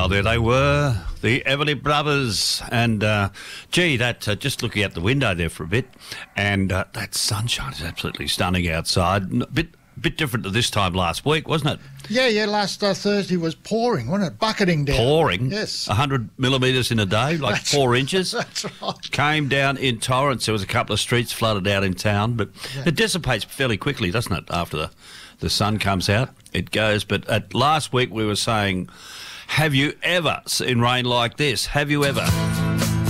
Well, there they were, the Everly Brothers. And, just looking out the window there for a bit, and that sunshine is absolutely stunning outside. A bit different to this time last week, wasn't it? Yeah, last Thursday was pouring, wasn't it? Bucketing down. Pouring? Yes. 100 millimetres in a day, like 4 inches. That's right. Came down in torrents. There was a couple of streets flooded out in town, but it dissipates fairly quickly, doesn't it, after the sun comes out? It goes. But last week we were saying, have you ever seen rain like this? Have you ever?